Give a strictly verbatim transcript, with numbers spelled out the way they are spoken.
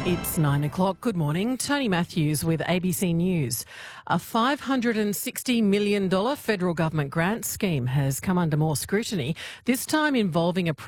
It's nine o'clock. Good morning. Tony Matthews with A B C News. A five hundred sixty million dollars federal government grant scheme has come under more scrutiny, this time involving a